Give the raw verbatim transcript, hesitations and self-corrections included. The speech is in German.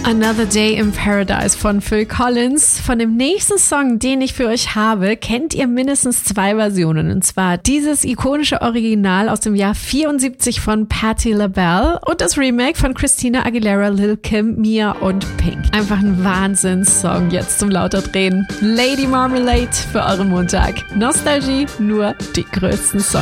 Another Day in Paradise von Phil Collins. Von dem nächsten Song, den ich für euch habe, kennt ihr mindestens zwei Versionen. Und zwar dieses ikonische Original aus dem Jahr vierundsiebzig von Patti LaBelle und das Remake von Christina Aguilera, Lil Kim, Mia und Pink. Einfach ein Wahnsinnssong jetzt zum lauter drehen. Lady Marmalade für euren Montag. Nostalgie, nur die größten Songs.